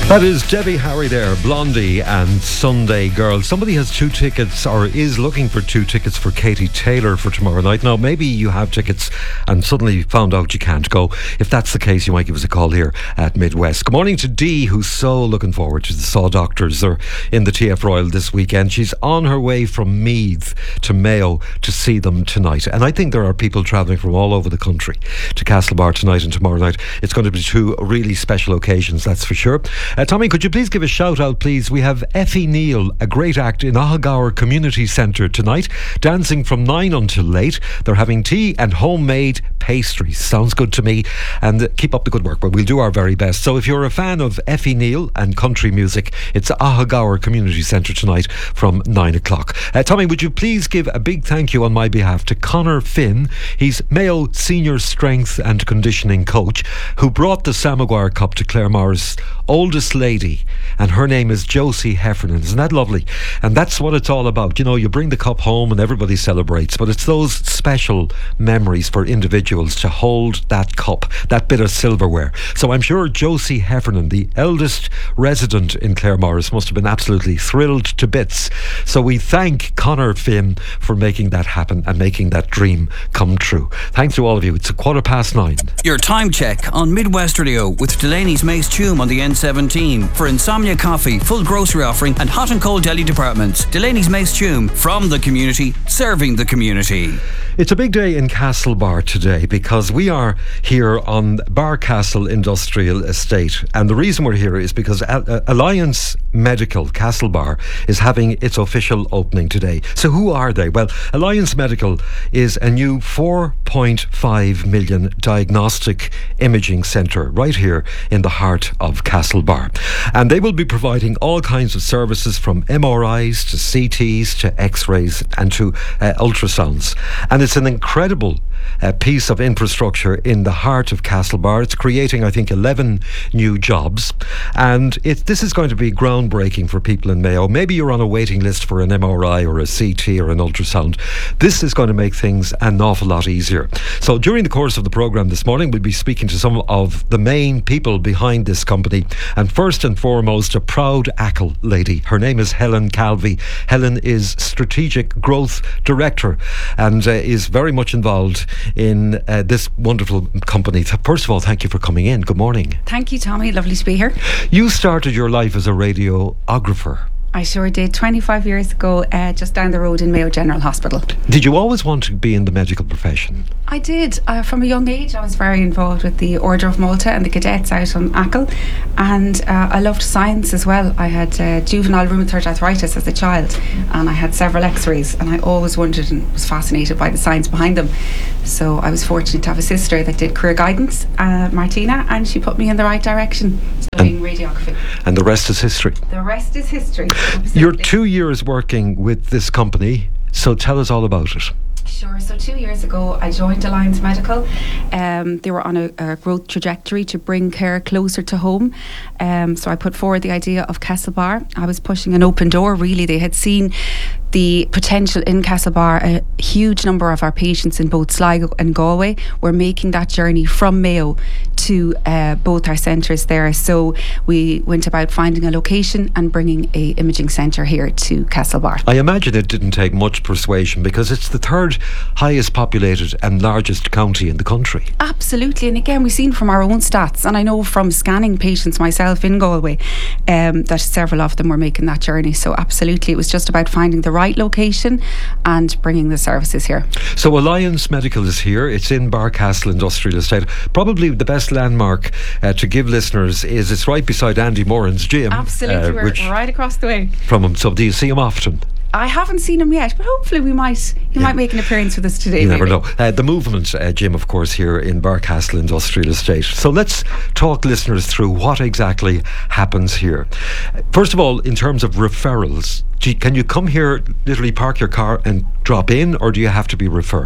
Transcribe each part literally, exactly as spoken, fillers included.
That is Debbie Harry there, Blondie and Sunday Girl. Somebody has two tickets or is looking for two tickets for Katie Taylor for tomorrow night. Now, maybe you have tickets and suddenly found out you can't go. If that's the case, you might give us a call here at Midwest. Good morning to Dee, who's so looking forward to the Saw Doctors. They're in the T F Royal this weekend. She's on her way from Meath to Mayo to see them tonight. And I think there are people travelling from all over the country to Castlebar tonight and tomorrow night. It's going to be two really special occasions, that's for sure. Uh, Tommy, could you please give a shout out, please? We have Effie Neal, a great act in Ahagower Community Centre tonight, dancing from nine until late. They're having tea and homemade pastries. Sounds good to me. And uh, keep up the good work, but we'll do our very best. So if you're a fan of Effie Neal and country music, it's Ahagower Community Centre tonight from nine o'clock. Uh, Tommy, would you please give a big thank you on my behalf to Conor Finn. He's Mayo Senior Strength and Conditioning Coach, who brought the Sam Maguire Cup to Claremor's oldest lady, and her name is Josie Heffernan. Isn't that lovely? And that's what it's all about. You know, you bring the cup home and everybody celebrates, but it's those special memories for individuals to hold that cup, that bit of silverware. So I'm sure Josie Heffernan, the eldest resident in Claremorris, must have been absolutely thrilled to bits. So we thank Conor Finn for making that happen and making that dream come true. Thanks to all of you. It's a quarter past nine. Your time check on Midwest Radio with Delaney's Mace Tume on the N seventeen for Insomnia Coffee, full grocery offering and hot and cold deli departments. Delaney's Mace Tume, from the community, serving the community. It's a big day in Castlebar today because we are here on Barcastle Industrial Estate, and the reason we're here is because Alliance Medical Castlebar is having its official opening today. So who are they? Well, Alliance Medical is a new four point five million diagnostic imaging centre right here in the heart of Castlebar, and they will be providing all kinds of services from M R Is to C Ts to X-rays and to uh, ultrasounds. And it's an incredible uh, piece of infrastructure in the heart of Castlebar. It's creating, I think, eleven new jobs, and it, this is going to be groundbreaking for people in Mayo. Maybe you're on a waiting list for an M R I or a C T or an ultrasound. This is going to make things an awful lot easier. So during the course of the programme this morning, we'll be speaking to some of the main people behind this company, and first and foremost, a proud Achill lady. Her name is Helen Calvi. Helen is Strategic Growth Director and uh, is very much involved in uh, this wonderful company. First of all, thank you for coming in. Good morning. Thank you, Tommy. Lovely to be here. You started your life as a radiographer. I sure did, twenty-five years ago, uh, just down the road in Mayo General Hospital. Did you always want to be in the medical profession? I did. Uh, from a young age, I was very involved with the Order of Malta and the cadets out on Achill, and uh, I loved science as well. I had uh, juvenile rheumatoid arthritis as a child, and I had several X-rays, and I always wondered and was fascinated by the science behind them. So I was fortunate to have a sister that did career guidance, uh, Martina, and she put me in the right direction, studying radiography. And the rest is history. The rest is history. Absolutely. You're two years working with this company, so tell us all about it. Sure. So two years ago, I joined Alliance Medical. Um, they were on a, a growth trajectory to bring care closer to home. Um, so I put forward the idea of Castlebar. I was pushing an open door, really. They had seen the potential in Castlebar. A huge number of our patients in both Sligo and Galway were making that journey from Mayo to uh, both our centres there. So we went about finding a location and bringing a imaging centre here to Castlebar. I imagine it didn't take much persuasion because it's the third highest populated and largest county in the country. Absolutely, and again, we've seen from our own stats, and I know from scanning patients myself in Galway, um, that several of them were making that journey. So absolutely, it was just about finding the right location and bringing the services here. So Alliance Medical is here. It's in Barcastle Industrial Estate. Probably the best landmark uh, to give listeners is it's right beside Andy Moran's gym. Absolutely, uh, we're right across the way from him. So do you see him often? I haven't seen him yet, but hopefully we might. He yeah. might make an appearance with us today. You maybe. never know. Uh, the Movement uh, Gym, of course, here in Barcastle Industrial Estate. So let's talk listeners through what exactly happens here. First of all, in terms of referrals, do you, can you come here, literally park your car and drop in, or do you have to be referred?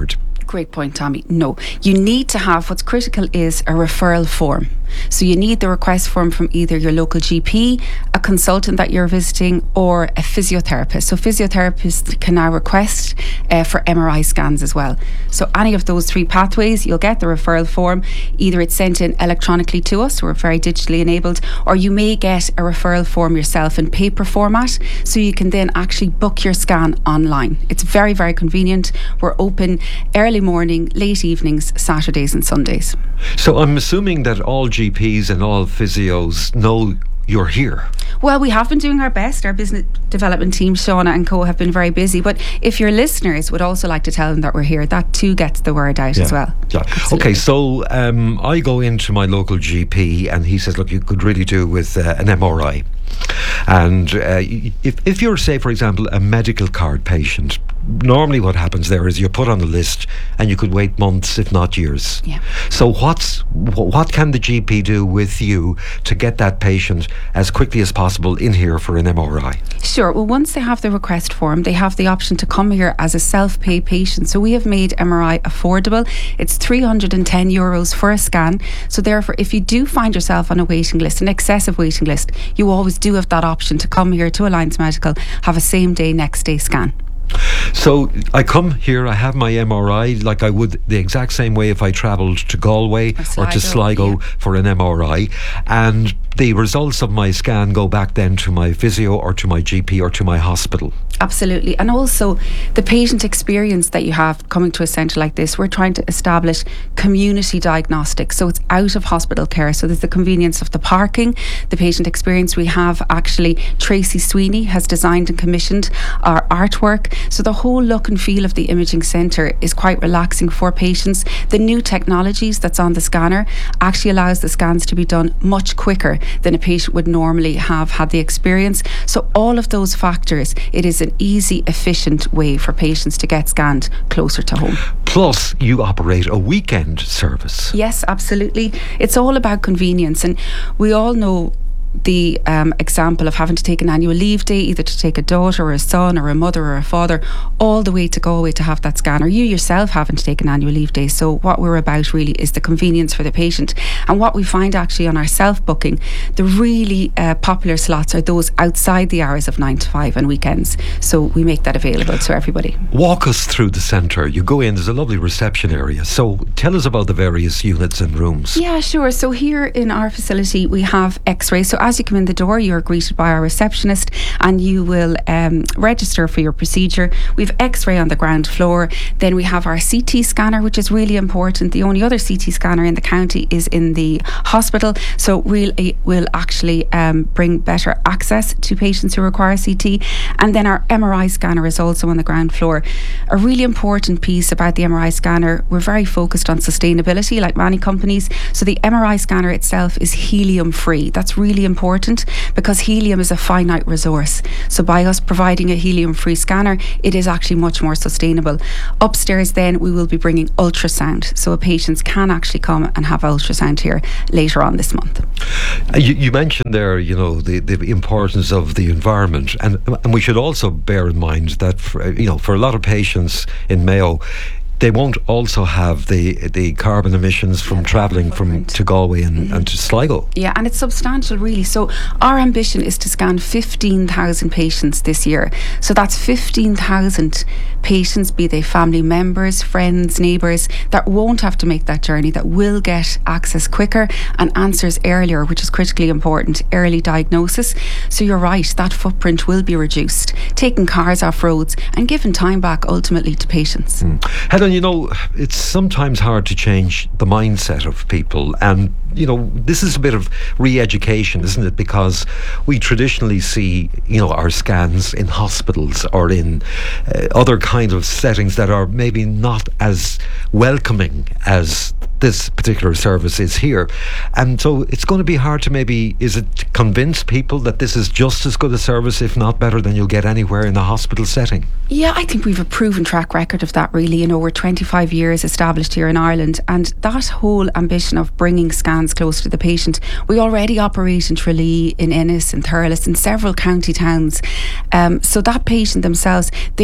Great point, Tommy. No, you need to have, what's critical is a referral form. So you need the request form from either your local G P, a consultant that you're visiting, or a physiotherapist. So physiotherapists can now request uh, for M R I scans as well. So any of those three pathways, you'll get the referral form. Either it's sent in electronically to us, we're very digitally enabled, or you may get a referral form yourself in paper format, so you can then actually book your scan online. It's very, very convenient. We're open early morning, late evenings, Saturdays and Sundays. So I'm assuming that all G Ps and all physios know you're here. Well, we have been doing our best. Our business development team, Shauna and co, have been very busy. But if your listeners would also like to tell them that we're here, that too gets the word out yeah. as well. Yeah. Okay, so um, I go into my local G P and he says, look, you could really do with uh, an M R I. And uh, if, if you're, say, for example, a medical card patient, normally what happens there is you're put on the list and you could wait months, if not years. Yeah. So what's what can the G P do with you to get that patient as quickly as possible in here for an M R I? Sure. Well, once they have the request form, they have the option to come here as a self-pay patient. So we have made M R I affordable. It's three hundred ten euros for a scan. So therefore, if you do find yourself on a waiting list, an excessive waiting list, you always do have that option to come here to Alliance Medical, have a same day, next day scan. So I come here, I have my M R I like I would the exact same way if I travelled to Galway or, Sligo, or to Sligo yeah. for an M R I, and the results of my scan go back then to my physio or to my G P or to my hospital. Absolutely. And also the patient experience that you have coming to a centre like this, we're trying to establish community diagnostics. So it's out of hospital care. So there's the convenience of the parking, the patient experience. We have actually, Tracy Sweeney has designed and commissioned our artwork. So the whole look and feel of the imaging centre is quite relaxing for patients. The new technologies that's on the scanner actually allows the scans to be done much quicker than a patient would normally have had the experience. So all of those factors, it is an easy, efficient way for patients to get scanned closer to home. Plus, you operate a weekend service. Yes, absolutely. It's all about convenience, and we all know the um, example of having to take an annual leave day, either to take a daughter or a son or a mother or a father, all the way to Galway to have that scan, or you yourself having to take an annual leave day. So what we're about really is the convenience for the patient. And what we find actually on our self-booking, the really uh, popular slots are those outside the hours of nine to five and weekends. So we make that available to everybody. Walk us through the centre. You go in, there's a lovely reception area. So tell us about the various units and rooms. Yeah, sure. So here in our facility we have X-ray. So as you come in the door, you're greeted by our receptionist and you will um, register for your procedure. We have X-ray on the ground floor. Then we have our C T scanner, which is really important. The only other C T scanner in the county is in the hospital. So we'll, we'll actually um, bring better access to patients who require C T. And then our M R I scanner is also on the ground floor. A really important piece about the M R I scanner, we're very focused on sustainability, like many companies. So the M R I scanner itself is helium free. That's really important because helium is a finite resource. So by us providing a helium free scanner, it is actually much more sustainable. Upstairs then we will be bringing ultrasound, so patients can actually come and have ultrasound here later on this month. Uh, you, you mentioned there, you know, the, the importance of the environment, and and we should also bear in mind that for, you know, for a lot of patients in Mayo, they won't also have the the carbon emissions from travelling from to Galway and, mm-hmm. and to Sligo. Yeah, and it's substantial really. So our ambition is to scan fifteen thousand patients this year. So that's fifteen thousand patients, be they family members, friends, neighbours, that won't have to make that journey, that will get access quicker and answers earlier, which is critically important, early diagnosis. So you're right, that footprint will be reduced, taking cars off roads and giving time back ultimately to patients. Mm. Helen, you know, it's sometimes hard to change the mindset of people, and you know, this is a bit of re-education, isn't it? Because we traditionally see, you know, our scans in hospitals or in uh, other kinds of settings that are maybe not as welcoming as this particular service is here. And so it's going to be hard to maybe, is it to convince people that this is just as good a service, if not better, than you'll get anywhere in a hospital setting? Yeah, I think we've a proven track record of that really. You know, we're twenty-five years established here in Ireland, and that whole ambition of bringing scans close to the patient, we already operate in Tralee, in Ennis, in Thurles, in several county towns. Um, so that patient themselves, they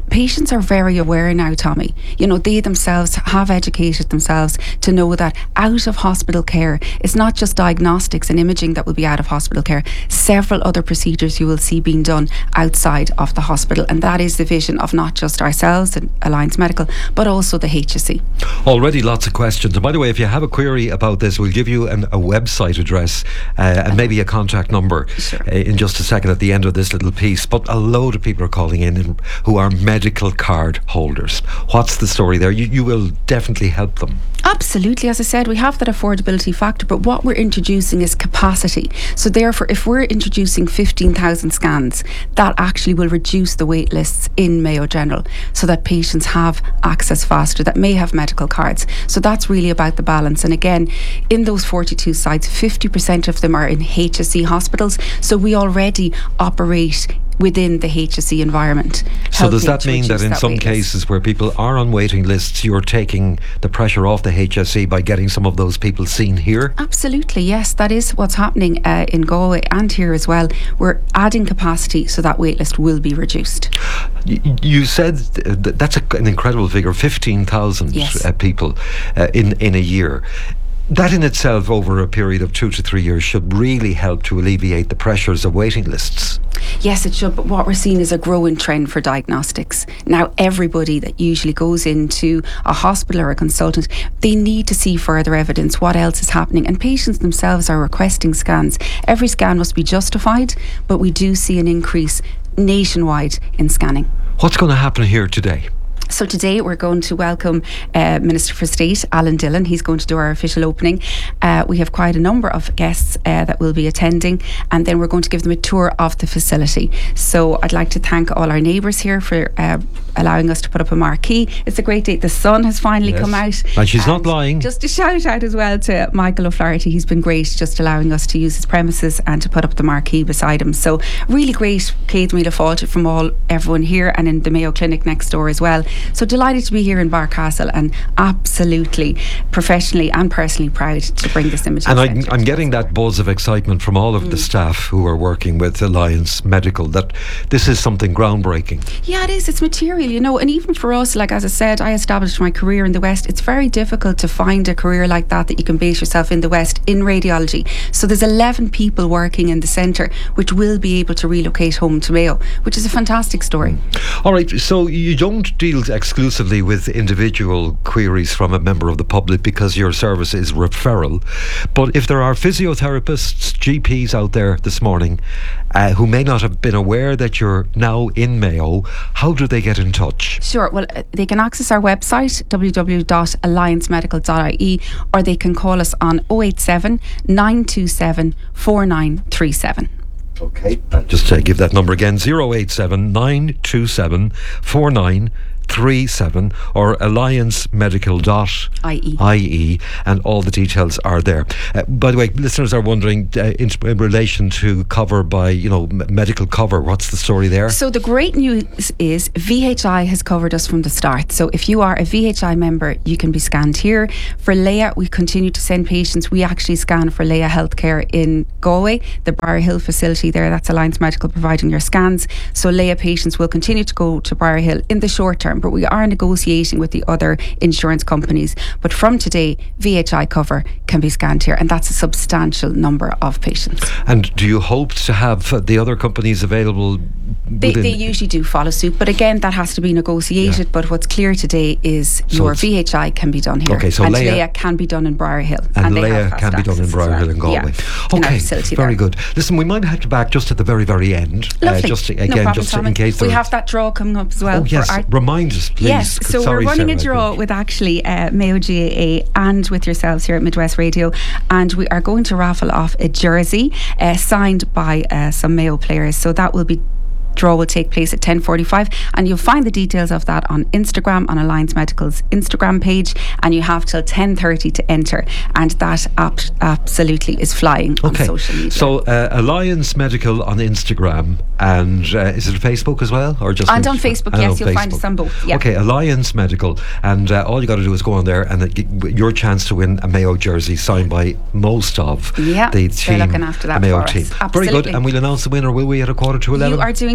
patients are very aware now, Tommy. You know, they themselves have educated themselves to know that out of hospital care, it's not just diagnostics and imaging that will be out of hospital care. Several other procedures you will see being done outside of the hospital, and that is the vision of not just ourselves and Alliance Medical, but also the H S E. Already lots of questions. And by the way, if you have a query about this, we'll give you an, a website address uh, and maybe a contact number Sure. uh, in just a second at the end of this little piece. But a load of people are calling in and, who are medical card holders. What's the story there? You, you will definitely help them. Absolutely. As I said, we have that affordability factor, but what we're introducing is capacity. So therefore, if we're introducing fifteen thousand scans, that actually will reduce the wait lists in Mayo General so that patients have access faster, that may have medical cards. So that's really about the balance. And again, in those forty-two sites, fifty percent of them are in H S E hospitals. So we already operate within the H S E environment. So does that to mean that reduce in that some wait list. cases where people are on waiting lists, you're taking the pressure off the H S E by getting some of those people seen here? Absolutely, yes. That is what's happening uh, in Galway and here as well. We're adding capacity so that waitlist will be reduced. Y- You said th- that's a, an incredible figure, fifteen thousand Yes. uh, people uh, in, in a year. That in itself, over a period of two to three years, should really help to alleviate the pressures of waiting lists. Yes, it should, but what we're seeing is a growing trend for diagnostics. Now, everybody that usually goes into a hospital or a consultant, they need to see further evidence, what else is happening, and patients themselves are requesting scans. Every scan must be justified, but we do see an increase nationwide in scanning. What's going to happen here today? So today we're going to welcome uh, Minister for State, Alan Dillon. He's going to do our official opening. Uh, we have quite a number of guests uh, that will be attending, and then we're going to give them a tour of the facility. So I'd like to thank all our neighbours here for uh, allowing us to put up a marquee. It's a great day. The sun has finally Yes. come out. And she's not lying. Just a shout out as well to Michael O'Flaherty. He's been great just allowing us to use his premises and to put up the marquee beside him. So really great. Céad Míle Fáilte from all everyone here and in the Mayo Clinic next door as well. So delighted to be here in Barcastle and absolutely professionally and personally proud to bring this image. And I'm, I'm getting that buzz of excitement from all of the staff who are working with Alliance Medical that this is something groundbreaking. Yeah, it is. It's material, you know, and even for us, like as I said, I established my career in the West. It's very difficult to find a career like that that you can base yourself in the West in radiology. So there's eleven people working in the centre which will be able to relocate home to Mayo, which is a fantastic story. All right, so you don't deal exclusively with individual queries from a member of the public because your service is referral, but if there are physiotherapists, G Ps out there this morning uh, who may not have been aware that you're now in Mayo, how do they get in touch? Sure. Well, uh, they can access our website, w w w dot alliance medical dot i e, or they can call us on oh eight seven, nine two seven, four nine three seven. Okay, just uh, give that number again, oh eight seven, nine two seven, four nine three seven or alliance medical dot i e, and all the details are there. Uh, by the way, listeners are wondering uh, in, in relation to cover by, you know, m- medical cover, what's the story there? So the great news is V H I has covered us from the start. So if you are a V H I member, you can be scanned here. For Leah, we continue to send patients. We actually scan for Leah Healthcare in Galway, the Briar Hill facility there. That's Alliance Medical providing your scans. So Leah patients will continue to go to Briar Hill in the short term, but we are negotiating with the other insurance companies. But from today, V H I cover can be scanned here, and that's a substantial number of patients. And do you hope to have uh, the other companies available? They, they usually do follow suit, but again, that has to be negotiated. Yeah. But what's clear today is So your it's- V H I can be done here. Okay, so and Leah- Leah can be done in Briar Hill. And, they have Leah fast can be done in access as Briar well. Hill and Galway. Yeah, in our Okay, facility very there. good. Listen, we might head back just at the very, very end. Lovely. Uh, just to- no again, problem, just to- Tommy. in case we there have that draw coming up as well. Oh yes, for our remind us, please. Yes, so Sorry, we're running Sarah, a draw with actually uh, Mayo G A A and with yourselves here at Midwest Radio, and we are going to raffle off a jersey uh, signed by uh, some Mayo players. So that will be draw will take place at ten forty-five, and you'll find the details of that on Instagram, on Alliance Medical's Instagram page, and you have till ten thirty to enter, and that ab- absolutely is flying Okay. on social media. So uh, Alliance Medical on Instagram, and uh, is it Facebook as well, or just And on Instagram? Facebook, And yes, on you'll find Facebook. us on both, yeah. Okay, Alliance Medical, and uh, all you got to do is go on there, and uh, g- your chance to win a Mayo jersey signed by most of Yeah, the they're team, looking after that the Mayo for us. team. Very good, Absolutely. and we'll announce the winner, will we, at a quarter to eleven? You are doing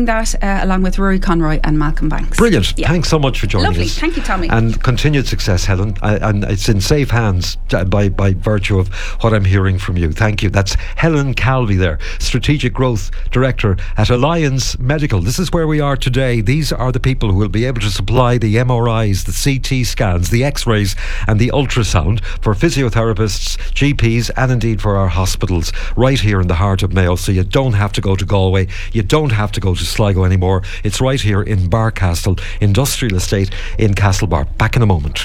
that uh, along with Rory Conroy and Malcolm Banks. Brilliant. Yeah. Thanks so much for joining Lovely. us. Thank you, Tommy. And continued success, Helen. Uh, and it's in safe hands uh, by, by virtue of what I'm hearing from you. Thank you. That's Helen Calvi there, Strategic Growth Director at Alliance Medical. This is where we are today. These are the people who will be able to supply the M R Is, the C T scans, the X-rays and the ultrasound for physiotherapists, G Ps and indeed for our hospitals right here in the heart of Mayo. So you don't have to go to Galway. You don't have to go to Sligo anymore. It's right here in Barcastle Industrial Estate in Castlebar. Back in a moment.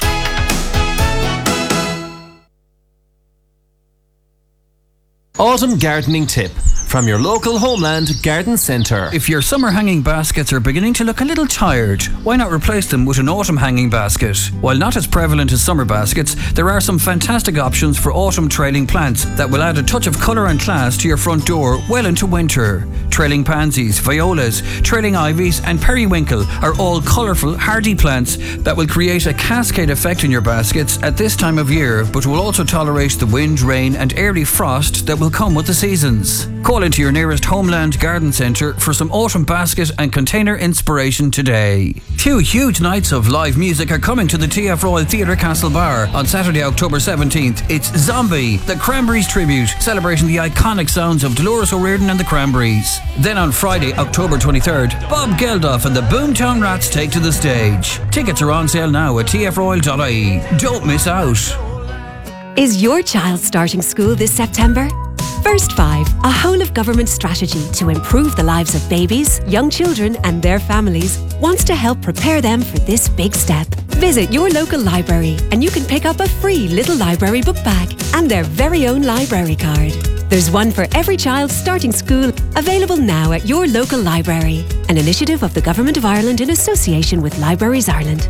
Autumn gardening tip from your local Homeland Garden Centre. If your summer hanging baskets are beginning to look a little tired, why not replace them with an autumn hanging basket? While not as prevalent as summer baskets, there are some fantastic options for autumn trailing plants that will add a touch of colour and class to your front door well into winter. Trailing pansies, violas, trailing ivies and periwinkle are all colourful, hardy plants that will create a cascade effect in your baskets at this time of year, but will also tolerate the wind, rain and early frost that will come with the seasons. Call into your nearest Homeland Garden Centre for some autumn basket and container inspiration today. Two huge nights of live music are coming to the T F Royal Theatre Castlebar on Saturday, October seventeenth. It's Zombie, the Cranberries tribute, celebrating the iconic sounds of Dolores O'Riordan and the Cranberries. Then on Friday, October twenty-third, Bob Geldof and the Boomtown Rats take to the stage. Tickets are on sale now at t f royal dot i e. Don't miss out. Is your child starting school this September? First Five, a whole-of-government strategy to improve the lives of babies, young children and their families, wants to help prepare them for this big step. Visit your local library and you can pick up a free Little Library book bag and their very own library card. There's one for every child starting school, available now at your local library. An initiative of the Government of Ireland in association with Libraries Ireland.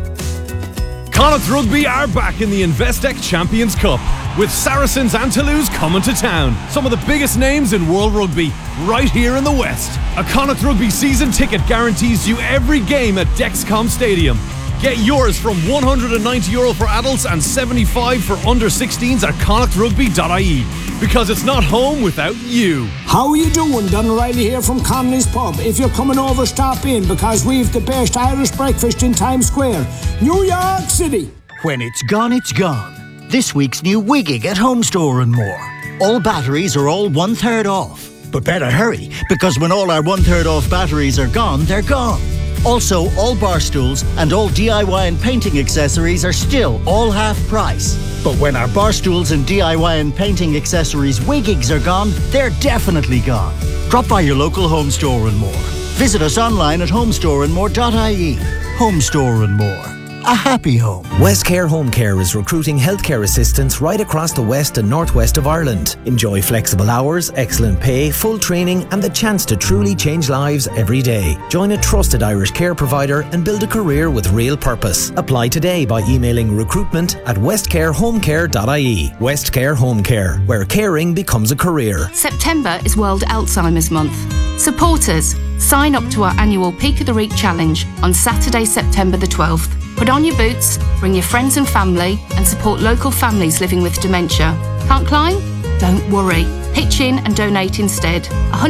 Connacht Rugby are back in the Investec Champions Cup, with Saracens and Toulouse coming to town. Some of the biggest names in world rugby, right here in the West. A Connacht Rugby season ticket guarantees you every game at Dexcom Stadium. Get yours from one hundred ninety euro for adults and seventy-five for under sixteens at connacht rugby dot i e. Because it's not home without you. How are you doing? Don O'Reilly here from Connolly's Pub. If you're coming over, stop in, because we've the best Irish breakfast in Times Square, New York City. When it's gone, it's gone. This week's new Wigging at Home Store and More. All batteries are all one third off. But better hurry, because when all our one third off batteries are gone, they're gone. Also, all bar stools and all D I Y and painting accessories are still all half price. But when our bar stools and D I Y and painting accessories Wiggings are gone, they're definitely gone. Drop by your local Home Store and More. Visit us online at home store and more dot i e. Home Store and More. A happy home. Westcare Home Care is recruiting healthcare assistants right across the west and northwest of Ireland. Enjoy flexible hours, excellent pay, full training and the chance to truly change lives every day. Join a trusted Irish care provider and build a career with real purpose. Apply today by emailing recruitment at westcare home care dot i e. Westcare Home Care, where caring becomes a career. September is World Alzheimer's Month. Support us. Sign up to our annual Peak of the Week challenge on Saturday, September the twelfth. Put on your boots, bring your friends and family and support local families living with dementia. Can't climb? Don't worry. Pitch in and donate instead.